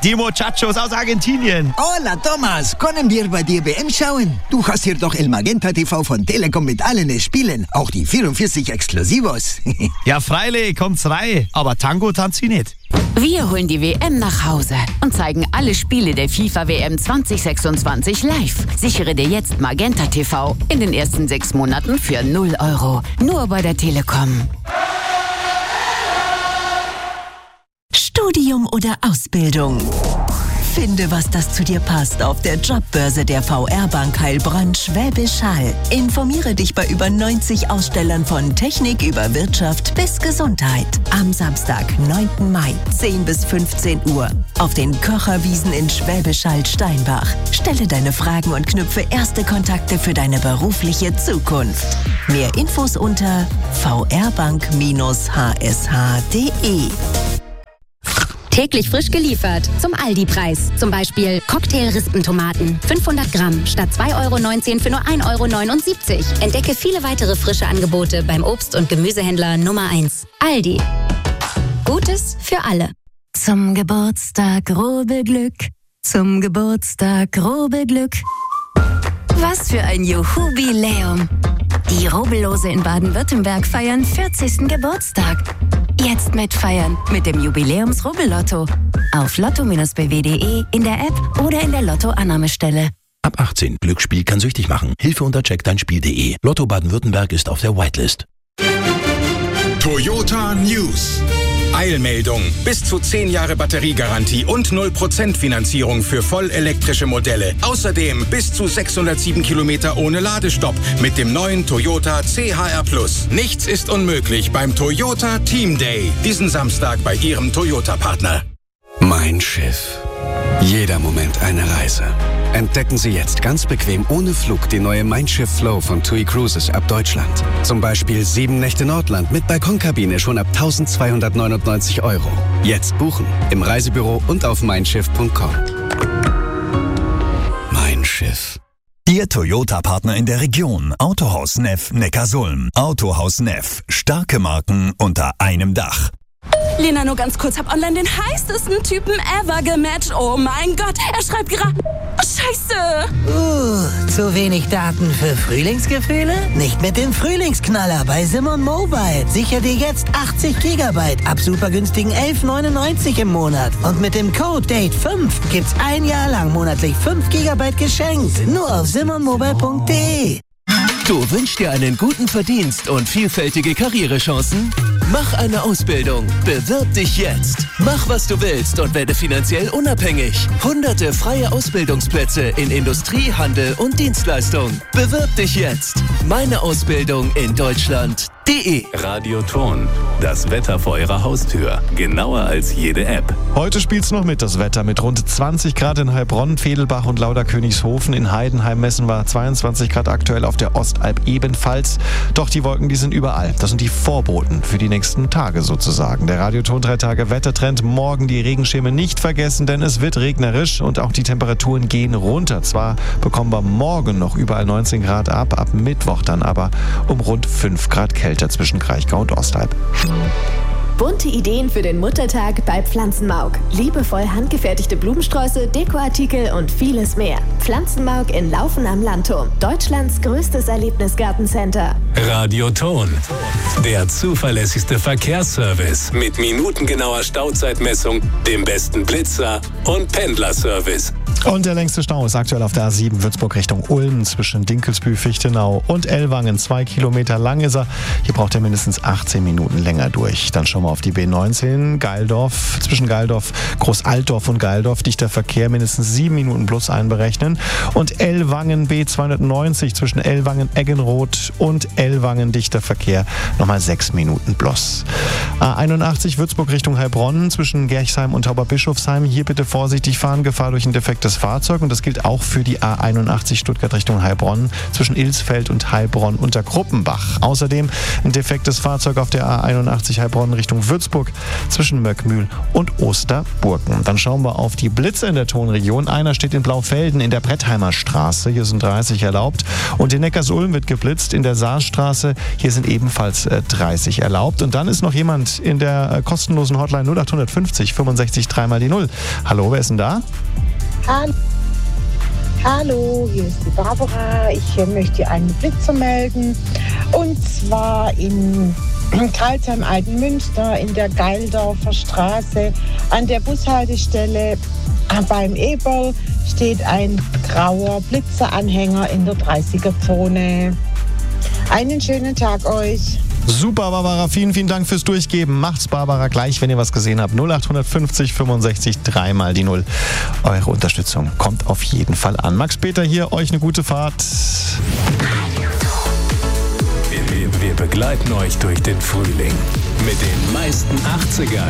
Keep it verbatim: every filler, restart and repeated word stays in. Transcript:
Die Muchachos aus Argentinien. Hola, Thomas. Können wir bei dir W M schauen? Du hast hier doch El Magenta T V von Telekom mit allen Spielen. Auch die vierundvierzig Exklusivos. Ja, freilich, kommt's rein. Aber Tango tanzt sie nicht. Wir holen die W M nach Hause und zeigen alle Spiele der FIFA W M zwanzig sechsundzwanzig live. Sichere dir jetzt Magenta T V in den ersten sechs Monaten für null Euro. Nur bei der Telekom. Studium oder Ausbildung? Finde, was das zu dir passt auf der Jobbörse der V R Bank Heilbronn Schwäbisch Hall. Informiere dich bei über neunzig Ausstellern von Technik über Wirtschaft bis Gesundheit. Am Samstag, neunten Mai, zehn bis fünfzehn Uhr. Auf den Kocherwiesen in Schwäbisch Hall-Steinbach. Stelle deine Fragen und knüpfe erste Kontakte für deine berufliche Zukunft. Mehr Infos unter v r bank H S H punkt de. Täglich frisch geliefert. Zum Aldi-Preis. Zum Beispiel Cocktail-Rispentomaten. fünfhundert Gramm statt zwei Euro neunzehn für nur ein Euro neunundsiebzig. Entdecke viele weitere frische Angebote beim Obst- und Gemüsehändler Nummer eins. Aldi. Gutes für alle. Zum Geburtstag Rubbelglück. Zum Geburtstag Rubbelglück. Was für ein Jubiläum. Die Rubbellose in Baden-Württemberg feiern vierzigsten Geburtstag. Jetzt mitfeiern mit dem Jubiläums-Rubbellotto. Auf lotto Bindestrich b w punkt de, in der App oder in der Lotto-Annahmestelle. Ab achtzehn. Glücksspiel kann süchtig machen. Hilfe unter check dein Spiel punkt de. Lotto Baden-Württemberg ist auf der Whitelist. Toyota News. Eilmeldung. Bis zu zehn Jahre Batteriegarantie und null Prozent Finanzierung für vollelektrische Modelle. Außerdem bis zu sechshundertsieben Kilometer ohne Ladestopp mit dem neuen Toyota C H R Plus. Nichts ist unmöglich beim Toyota Team Day. Diesen Samstag bei Ihrem Toyota-Partner. Mein Schiff. Jeder Moment eine Reise. Entdecken Sie jetzt ganz bequem ohne Flug die neue Mein Schiff Flow von TUI Cruises ab Deutschland. Zum Beispiel sieben Nächte Nordland mit Balkonkabine schon ab eintausendzweihundertneunundneunzig Euro. Jetzt buchen im Reisebüro und auf mein schiff punkt com. Mein Schiff. Ihr Toyota-Partner in der Region. Autohaus Neff Neckarsulm. Autohaus Neff. Starke Marken unter einem Dach. Lena, nur ganz kurz, hab online den heißesten Typen ever gematcht. Oh mein Gott, er schreibt gerade... Oh, Scheiße! Uh, zu wenig Daten für Frühlingsgefühle? Nicht mit dem Frühlingsknaller bei Simon Mobile. Sicher dir jetzt achtzig Gigabyte ab super günstigen elf neunundneunzig im Monat. Und mit dem Code Date fünf gibt's ein Jahr lang monatlich fünf Gigabyte geschenkt. Nur auf simon mobile punkt de. Du wünschst dir einen guten Verdienst und vielfältige Karrierechancen? Mach eine Ausbildung. Bewirb dich jetzt. Mach, was du willst und werde finanziell unabhängig. Hunderte freie Ausbildungsplätze in Industrie, Handel und Dienstleistung. Bewirb dich jetzt. Meine Ausbildung in Deutschland punkt de. Radioton. Das Wetter vor Ihrer Haustür. Genauer als jede App. Heute spielt's noch mit, das Wetter. Mit rund zwanzig Grad in Heilbronn, Vedelbach und Lauderkönigshofen. In Heidenheim messen wir zweiundzwanzig Grad aktuell, auf der Ostalb ebenfalls. Doch die Wolken, die sind überall. Das sind die Vorboten für die nächsten Tage sozusagen. Der Radioton drei Tage Wettertrend. Morgen die Regenschirme nicht vergessen, denn es wird regnerisch und auch die Temperaturen gehen runter. Zwar bekommen wir morgen noch überall neunzehn Grad ab, ab Mittwoch dann aber um rund fünf Grad kälter zwischen Kraichgau und Ostalb. Bunte Ideen für den Muttertag bei Pflanzenmauk. Liebevoll handgefertigte Blumensträuße, Dekoartikel und vieles mehr. Pflanzenmauk in Laufen am Landturm. Deutschlands größtes Erlebnisgartencenter. Radioton. Der zuverlässigste Verkehrsservice mit minutengenauer Stauzeitmessung, dem besten Blitzer und Pendlerservice. Und der längste Stau ist aktuell auf der A sieben Würzburg Richtung Ulm zwischen Dinkelsbühl, Fichtenau und Ellwangen. Zwei Kilometer lang ist er. Hier braucht er mindestens achtzehn Minuten länger durch. Dann schauen wir auf die B neunzehn, Geildorf, zwischen Geildorf, Großaltdorf und Geildorf. Dichter Verkehr, mindestens sieben Minuten plus einberechnen. Und Ellwangen B zweihundertneunzig zwischen Ellwangen, Eggenroth und Ellwangen, dichter Verkehr, nochmal sechs Minuten plus. A einundachtzig Würzburg Richtung Heilbronn zwischen Gerchsheim und Tauberbischofsheim. Hier bitte vorsichtig fahren, Gefahr durch ein defektes defektes Fahrzeug und das gilt auch für die A einundachtzig Stuttgart Richtung Heilbronn zwischen Ilsfeld und Heilbronn unter Gruppenbach. Außerdem ein defektes Fahrzeug auf der A einundachtzig Heilbronn Richtung Würzburg zwischen Möckmühl und Osterburken. Dann schauen wir auf die Blitze in der Tonregion. Einer steht in Blaufelden in der Brettheimer Straße. Hier sind dreißig erlaubt. Und in Neckarsulm wird geblitzt in der Saarstraße. Hier sind ebenfalls äh, dreißig erlaubt. Und dann ist noch jemand in der äh, kostenlosen Hotline null acht fünfzig fünfundsechzig dreimal die Null. Hallo, wer ist denn da? Hallo. Hallo, hier ist die Barbara. Ich äh, möchte einen Blitzer melden. Und zwar in Karlsheim-Altenmünster in der Geildorfer Straße. An der Bushaltestelle beim Eberl steht ein grauer Blitzeranhänger in der dreißiger-Zone. Einen schönen Tag euch. Super, Barbara. Vielen, vielen Dank fürs Durchgeben. Macht's, Barbara, gleich, wenn ihr was gesehen habt. null acht fünfzig fünfundsechzig dreimal die Null. Eure Unterstützung kommt auf jeden Fall an. Max Peter hier, euch eine gute Fahrt. Wir, wir begleiten euch durch den Frühling mit den meisten achtzigern.